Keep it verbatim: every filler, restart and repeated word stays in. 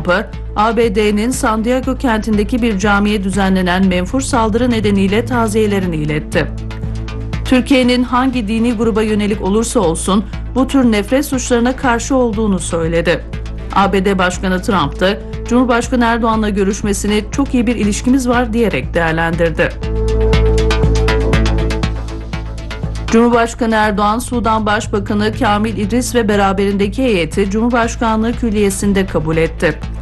Trump'ı, A B D'nin San Diego kentindeki bir camiye düzenlenen menfur saldırı nedeniyle taziyelerini iletti. Türkiye'nin hangi dini gruba yönelik olursa olsun bu tür nefret suçlarına karşı olduğunu söyledi. A B D Başkanı Trump da Cumhurbaşkanı Erdoğan'la görüşmesini çok iyi bir ilişkimiz var diyerek değerlendirdi. Cumhurbaşkanı Erdoğan, Sudan Başbakanı Kamil İdris ve beraberindeki heyeti Cumhurbaşkanlığı Külliyesi'nde kabul etti.